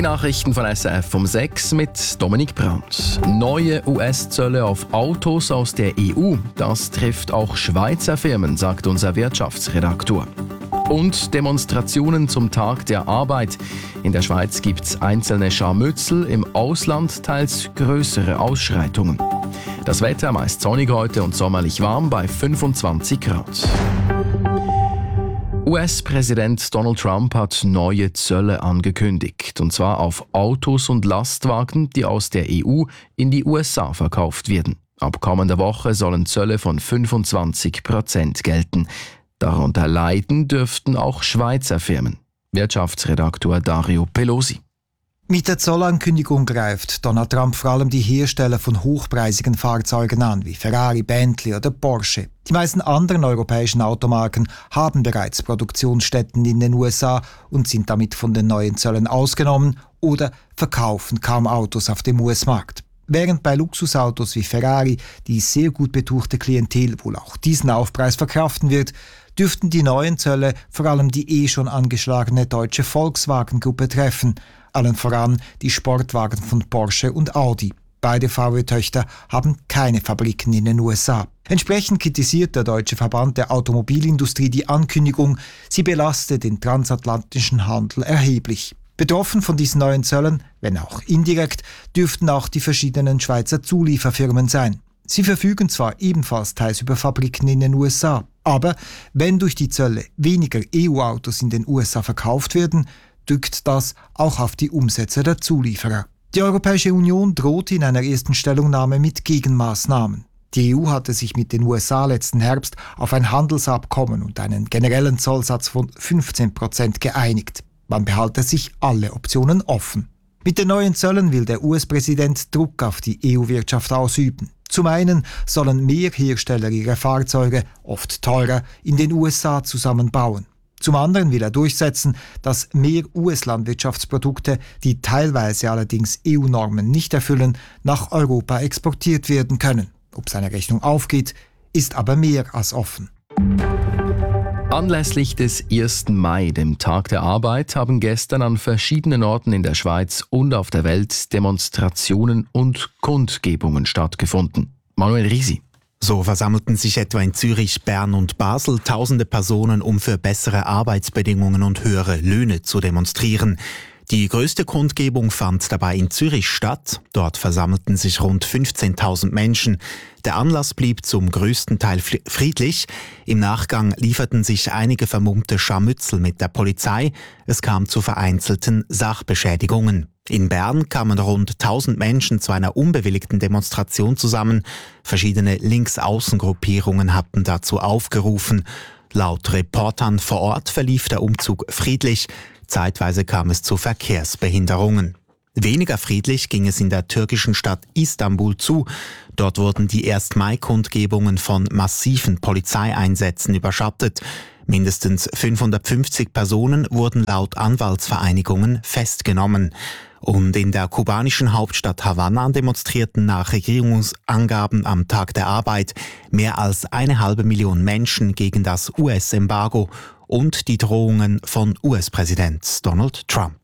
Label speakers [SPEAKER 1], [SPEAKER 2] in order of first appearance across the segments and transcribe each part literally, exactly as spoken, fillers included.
[SPEAKER 1] Die Nachrichten von S R F um sechs mit Dominik Brandt. Neue U S-Zölle auf Autos aus der E U. Das trifft auch Schweizer Firmen, sagt unser Wirtschaftsredaktor. Und Demonstrationen zum Tag der Arbeit. In der Schweiz gibt es einzelne Scharmützel, im Ausland teils größere Ausschreitungen. Das Wetter meist sonnig heute und sommerlich warm bei fünfundzwanzig Grad. U S-Präsident Donald Trump hat neue Zölle angekündigt, und zwar auf Autos und Lastwagen, die aus der E U in die U S A verkauft werden. Ab kommender Woche sollen Zölle von fünfundzwanzig Prozent gelten. Darunter leiden dürften auch Schweizer Firmen. Wirtschaftsredaktor Dario Pelosi.
[SPEAKER 2] Mit der Zollankündigung greift Donald Trump vor allem die Hersteller von hochpreisigen Fahrzeugen an, wie Ferrari, Bentley oder Porsche. Die meisten anderen europäischen Automarken haben bereits Produktionsstätten in den U S A und sind damit von den neuen Zöllen ausgenommen oder verkaufen kaum Autos auf dem U S-Markt. Während bei Luxusautos wie Ferrari die sehr gut betuchte Klientel wohl auch diesen Aufpreis verkraften wird, dürften die neuen Zölle vor allem die eh schon angeschlagene deutsche Volkswagen-Gruppe treffen, allen voran die Sportwagen von Porsche und Audi. Beide V W-Töchter haben keine Fabriken in den U S A. Entsprechend kritisiert der Deutsche Verband der Automobilindustrie die Ankündigung, sie belaste den transatlantischen Handel erheblich. Betroffen von diesen neuen Zöllen, wenn auch indirekt, dürften auch die verschiedenen Schweizer Zulieferfirmen sein. Sie verfügen zwar ebenfalls teils über Fabriken in den U S A, aber wenn durch die Zölle weniger E U-Autos in den U S A verkauft werden, drückt das auch auf die Umsätze der Zulieferer. Die Europäische Union droht in einer ersten Stellungnahme mit Gegenmaßnahmen. Die E U hatte sich mit den U S A letzten Herbst auf ein Handelsabkommen und einen generellen Zollsatz von fünfzehn Prozent geeinigt. Man behalte sich alle Optionen offen. Mit den neuen Zöllen will der U S-Präsident Druck auf die E U-Wirtschaft ausüben. Zum einen sollen mehr Hersteller ihre Fahrzeuge, oft teurer, in den U S A zusammenbauen. Zum anderen will er durchsetzen, dass mehr U S-Landwirtschaftsprodukte, die teilweise allerdings E U-Normen nicht erfüllen, nach Europa exportiert werden können. Ob seine Rechnung aufgeht, ist aber mehr als offen.
[SPEAKER 1] Anlässlich des ersten Mai, dem Tag der Arbeit, haben gestern an verschiedenen Orten in der Schweiz und auf der Welt Demonstrationen und Kundgebungen stattgefunden. Manuel Risi.
[SPEAKER 3] So versammelten sich etwa in Zürich, Bern und Basel tausende Personen, um für bessere Arbeitsbedingungen und höhere Löhne zu demonstrieren. Die größte Kundgebung fand dabei in Zürich statt. Dort versammelten sich rund fünfzehntausend Menschen. Der Anlass blieb zum größten Teil friedlich. Im Nachgang lieferten sich einige vermummte Scharmützel mit der Polizei. Es kam zu vereinzelten Sachbeschädigungen. In Bern kamen rund tausend Menschen zu einer unbewilligten Demonstration zusammen. Verschiedene Linksaußengruppierungen hatten dazu aufgerufen. Laut Reportern vor Ort verlief der Umzug friedlich. Zeitweise kam es zu Verkehrsbehinderungen. Weniger friedlich ging es in der türkischen Stadt Istanbul zu. Dort wurden die ersten Mai-Kundgebungen von massiven Polizeieinsätzen überschattet. Mindestens fünfhundertfünfzig Personen wurden laut Anwaltsvereinigungen festgenommen. Und in der kubanischen Hauptstadt Havanna demonstrierten nach Regierungsangaben am Tag der Arbeit mehr als eine halbe Million Menschen gegen das U S-Embargo und die Drohungen von U S-Präsident Donald Trump.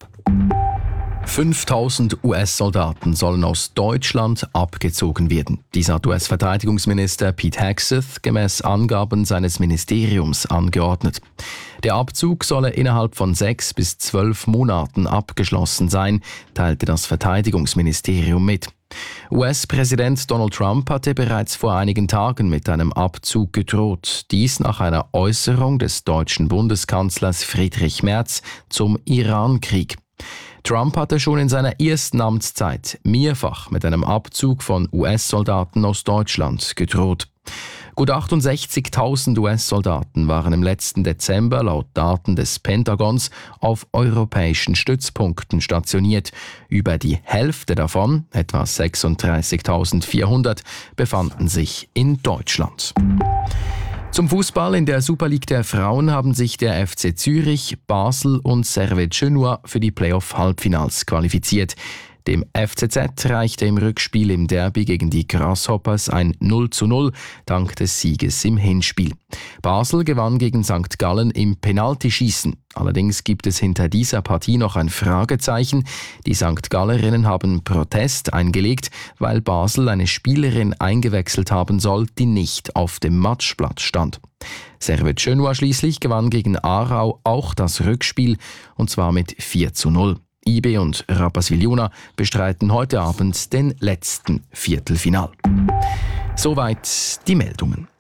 [SPEAKER 1] fünftausend U S-Soldaten sollen aus Deutschland abgezogen werden. Dies hat U S-Verteidigungsminister Pete Hegseth gemäß Angaben seines Ministeriums angeordnet. Der Abzug solle innerhalb von sechs bis zwölf Monaten abgeschlossen sein, teilte das Verteidigungsministerium mit. U S-Präsident Donald Trump hatte bereits vor einigen Tagen mit einem Abzug gedroht. Dies nach einer Äußerung des deutschen Bundeskanzlers Friedrich Merz zum Iran-Krieg. Trump hatte schon in seiner ersten Amtszeit mehrfach mit einem Abzug von U S-Soldaten aus Deutschland gedroht. Gut achtundsechzigtausend U S-Soldaten waren im letzten Dezember laut Daten des Pentagons auf europäischen Stützpunkten stationiert. Über die Hälfte davon, etwa sechsunddreißigtausendvierhundert, befanden sich in Deutschland. Zum Fußball in der Super League der Frauen haben sich der F C Zürich, Basel und Servette Genua für die Playoff-Halbfinals qualifiziert. Dem F C Z reichte im Rückspiel im Derby gegen die Grasshoppers ein null zu null dank des Sieges im Hinspiel. Basel gewann gegen Sankt Gallen im Penaltyschießen. Allerdings gibt es hinter dieser Partie noch ein Fragezeichen. Die Sankt Gallerinnen haben Protest eingelegt, weil Basel eine Spielerin eingewechselt haben soll, die nicht auf dem Matchplatz stand. Servet Schönwa schließlich gewann gegen Aarau auch das Rückspiel, und zwar mit vier zu null. I B und Rapperswil-Jona bestreiten heute Abend den letzten Viertelfinal. Soweit die Meldungen.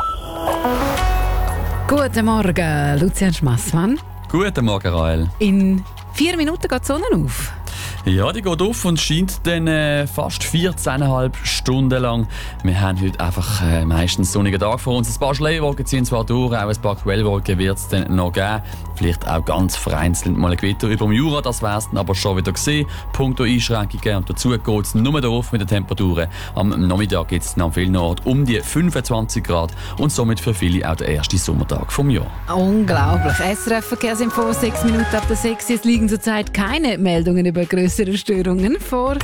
[SPEAKER 4] Guten Morgen, Lucian Schmassmann.
[SPEAKER 5] Guten Morgen, Rael.
[SPEAKER 4] In vier Minuten geht die Sonne auf.
[SPEAKER 5] Ja, die geht auf und scheint dann äh, fast vierzehneinhalb Stunden lang. Wir haben heute einfach äh, meistens sonnigen Tag vor uns. Ein paar Schleierwolken ziehen zwar durch, auch ein paar Quellwolken wird es dann noch geben. Vielleicht auch ganz vereinzelt mal ein Gewitter über dem Jura, das wäre es dann aber schon wieder gesehen. Punkto Einschränkungen und dazu geht es nur darauf mit den Temperaturen. Am Nachmittag gibt es an vielen Orten um die fünfundzwanzig Grad und somit für viele auch der erste Sommertag vom Jahr.
[SPEAKER 4] Unglaublich. S R F Verkehrsinfo, sechs Minuten ab der sechs. Es liegen zurzeit keine Meldungen über größere Störungen vor.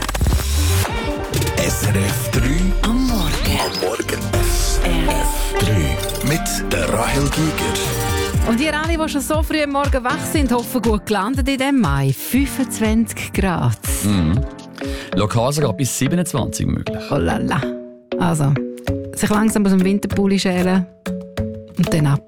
[SPEAKER 6] S R F drei am Morgen. Am Morgen. S R F drei mit der Rahel Giger.
[SPEAKER 4] Und ihr alle, die schon so früh am Morgen wach sind, hoffen gut gelandet in diesem Mai. fünfundzwanzig Grad.
[SPEAKER 5] Mhm. Lokal sogar bis siebenundzwanzig möglich.
[SPEAKER 4] Oh la la. Also, sich langsam aus dem Winterpulli schälen und dann ab